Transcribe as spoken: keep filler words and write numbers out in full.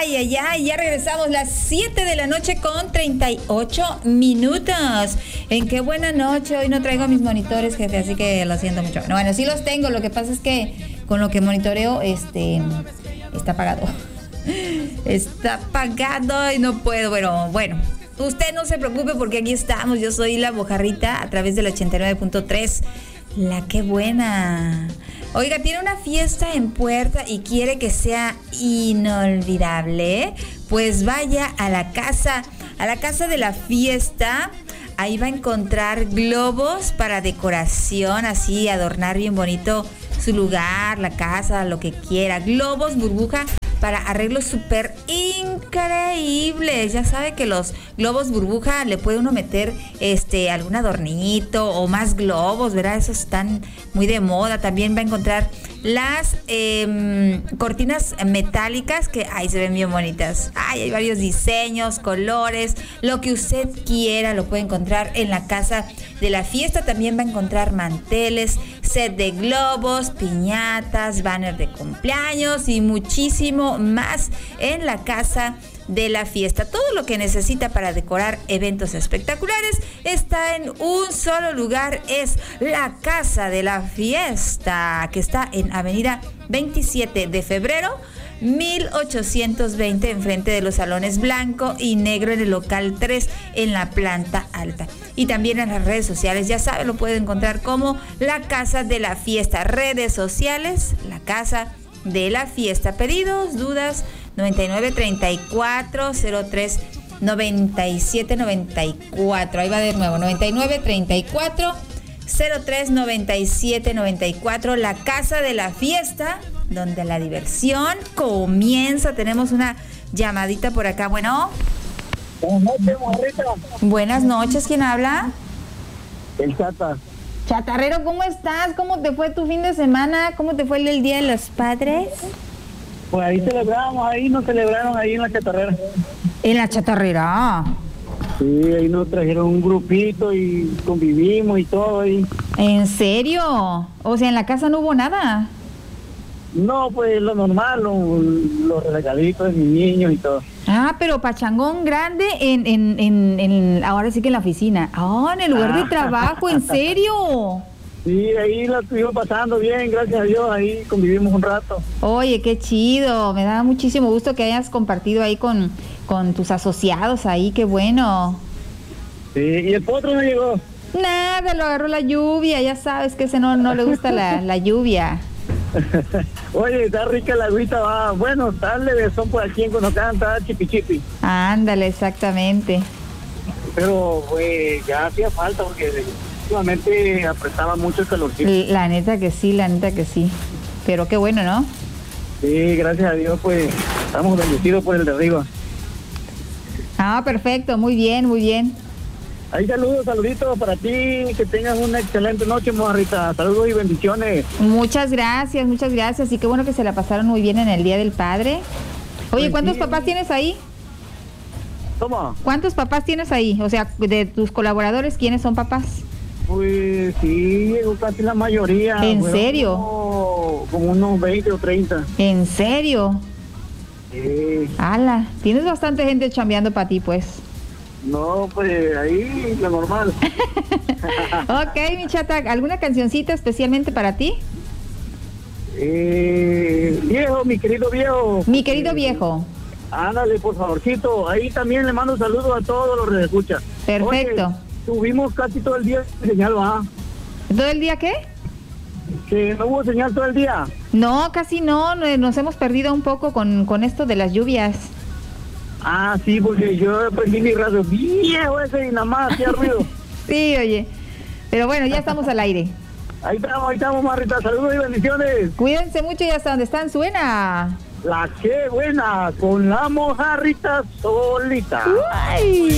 Ay, ay, ay, ya regresamos las siete de la noche con treinta y ocho minutos. En qué buena noche. Hoy no traigo mis monitores, jefe, así que lo siento mucho. No, bueno, sí los tengo. Lo que pasa es que con lo que monitoreo, este, está apagado. Está apagado y no puedo. Bueno, bueno. Usted no se preocupe porque aquí estamos. Yo soy la Bojarrita a través del ochenta y nueve punto tres. La qué buena. Oiga, tiene una fiesta en puerta y quiere que sea inolvidable. Pues vaya a la casa, a la casa de la fiesta. Ahí va a encontrar globos para decoración, así adornar bien bonito su lugar, la casa, lo que quiera. Globos, burbuja para arreglos súper increíbles. Ya sabe que los globos burbuja le puede uno meter este algún adornito o más globos, ¿verdad? Esos están muy de moda. También va a encontrar las eh, cortinas metálicas que ahí se ven bien bonitas. Ay, hay varios diseños, colores, lo que usted quiera lo puede encontrar en la casa de la fiesta. También va a encontrar manteles, set de globos, piñatas, banner de cumpleaños y muchísimo más en la casa de la fiesta. Todo lo que necesita para decorar eventos espectaculares está en un solo lugar. Es la Casa de la Fiesta, que está en Avenida veintisiete de febrero mil ochocientos veinte, enfrente de los salones blanco y negro, en el local tres, en la planta alta. Y también en las redes sociales, ya sabe, lo puede encontrar como la Casa de la Fiesta. Redes sociales, la Casa de la Fiesta. Pedidos, dudas, noventa y nueve, treinta y cuatro, cero tres, noventa y siete, noventa y cuatro. Ahí va de nuevo, noventa y nueve, treinta y cuatro, cero tres, noventa y siete, noventa y cuatro. La Casa de la Fiesta, donde la diversión comienza. Tenemos una llamadita por acá. Bueno. Buenas noches, Bojarrita. Buenas noches, ¿quién habla? El Chata. Chatarrero, ¿cómo estás? ¿Cómo te fue tu fin de semana? ¿Cómo te fue el Día de los Padres? Pues ahí celebramos, ahí nos celebraron ahí en la chatarrera. En la chatarrera. Sí, ahí nos trajeron un grupito y convivimos y todo ahí. ¿En serio? O sea, en la casa no hubo nada. No, pues lo normal, lo- los regalitos de mis niños y todo. Ah, pero pachangón grande en, en, en, en ahora sí que en la oficina. Ah, en el lugar de trabajo, ¿en serio? Sí, ahí la estuvimos pasando bien, gracias a Dios, ahí convivimos un rato. Oye, qué chido. Me da muchísimo gusto que hayas compartido ahí con, con tus asociados ahí, qué bueno. Sí, y el potro no llegó. Nada, lo agarró la lluvia, ya sabes que ese no, no le gusta la, la lluvia. Oye, está rica la agüita, va. Bueno, está levesón por aquí en Conocán, está chipi chipi. Ándale, exactamente. Pero, pues, ya hacía falta porque últimamente apretaba mucho el calorcito. La neta que sí, la neta que sí. Pero qué bueno, ¿no? Sí, gracias a Dios, pues, estamos bendecidos por el de arriba. Ah, perfecto, muy bien, muy bien. Ahí saludos, saluditos para ti, que tengas una excelente noche, Bojarrita. Saludos y bendiciones. Muchas gracias, muchas gracias. Y qué bueno que se la pasaron muy bien en el Día del Padre. Oye, Pues ¿cuántos sí. papás tienes ahí? ¿Cómo? ¿Cuántos papás tienes ahí? O sea, de tus colaboradores, ¿quiénes son papás? Pues sí, llegó casi la mayoría. ¿En Fueron serio? Como, como unos veinte o treinta. ¿En serio? Sí. Ala, tienes bastante gente chambeando para ti, pues. No, pues ahí lo normal. Ok, mi chata, ¿alguna cancioncita especialmente para ti? Eh, viejo, mi querido viejo. Mi querido viejo. Ándale, por favorcito. Ahí también le mando saludos a todos los que escuchan. Perfecto. Oye, tuvimos casi todo el día de señal, ¿va? ¿Todo el día qué? Que no hubo señal todo el día. No, casi no, no, nos hemos perdido un poco con, con esto de las lluvias. Ah, sí, porque yo prendí mi radio viejo ese y nada más hacía ruido. Sí, oye. Pero bueno, ya estamos al aire. Ahí estamos, ahí estamos, Marrita. Saludos y bendiciones. Cuídense mucho y hasta donde están suena. La que buena, con la Bojarrita solita. ¡Ay!